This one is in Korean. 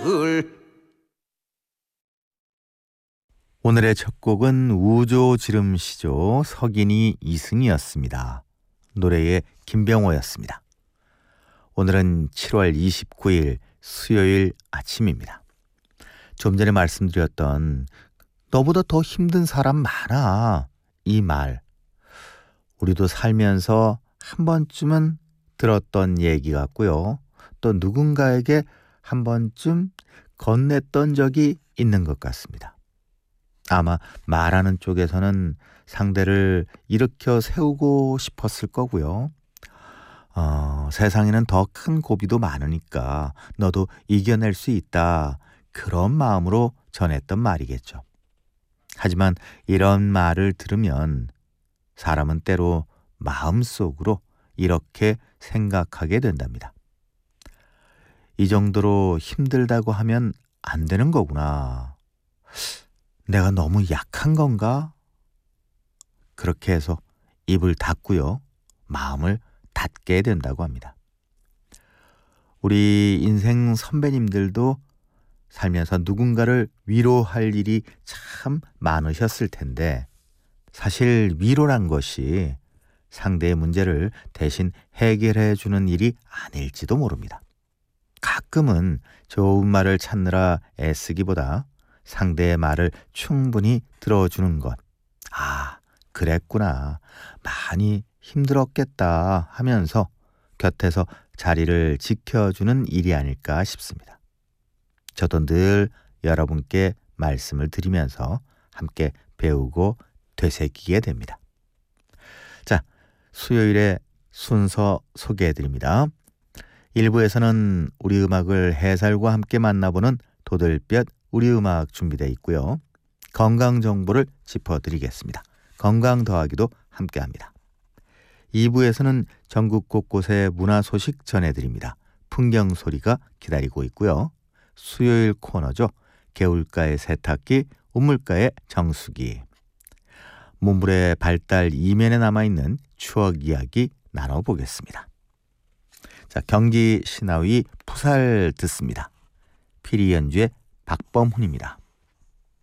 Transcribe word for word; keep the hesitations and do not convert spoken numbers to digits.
오늘의 첫 곡은 우조 지름시조 석인이 이승이었습니다. 노래의 김병호였습니다. 오늘은 칠월 이십구일 수요일 아침입니다. 좀 전에 말씀드렸던 너보다 더 힘든 사람 많아, 이 말, 우리도 살면서 한 번쯤은 들었던 얘기 같고요. 또 누군가에게 한 번쯤 건넸던 적이 있는 것 같습니다. 아마 말하는 쪽에서는 상대를 일으켜 세우고 싶었을 거고요. 어, 세상에는 더 큰 고비도 많으니까 너도 이겨낼 수 있다, 그런 마음으로 전했던 말이겠죠. 하지만 이런 말을 들으면 사람은 때로 마음속으로 이렇게 생각하게 된답니다. 이 정도로 힘들다고 하면 안 되는 거구나. 내가 너무 약한 건가? 그렇게 해서 입을 닫고요, 마음을 닫게 된다고 합니다. 우리 인생 선배님들도 살면서 누군가를 위로할 일이 참 많으셨을 텐데, 사실 위로란 것이 상대의 문제를 대신 해결해 주는 일이 아닐지도 모릅니다. 가끔은 좋은 말을 찾느라 애쓰기보다 상대의 말을 충분히 들어주는 것, 아, 그랬구나, 많이 힘들었겠다 하면서 곁에서 자리를 지켜주는 일이 아닐까 싶습니다. 저도 늘 여러분께 말씀을 드리면서 함께 배우고 되새기게 됩니다. 자, 수요일에 순서 소개해드립니다. 일 부에서는 우리 음악을 해설과 함께 만나보는 도들볕 우리 음악 준비되어 있고요. 건강 정보를 짚어드리겠습니다. 건강 더하기도 함께합니다. 이 부에서는 전국 곳곳의 문화 소식 전해드립니다. 풍경 소리가 기다리고 있고요. 수요일 코너죠. 개울가의 세탁기, 우물가의 정수기. 문물의 발달 이면에 남아있는 추억 이야기 나눠보겠습니다. 자, 경기 신하위 푸살 듣습니다. 피리 연주의 박범훈입니다.